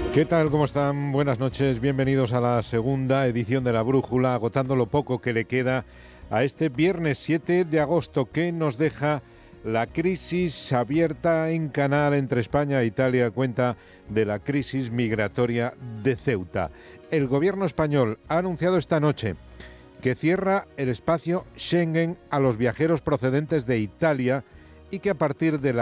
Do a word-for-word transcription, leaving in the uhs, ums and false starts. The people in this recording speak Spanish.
¿Qué tal? ¿Cómo están? Buenas noches. Bienvenidos a la segunda edición de La Brújula, agotando lo poco que le queda a este viernes siete de agosto, que nos deja la crisis abierta en canal entre España e Italia a cuenta de la crisis migratoria de Ceuta. El gobierno español ha anunciado esta noche que cierra el espacio Schengen a los viajeros procedentes de Italia y que a partir de la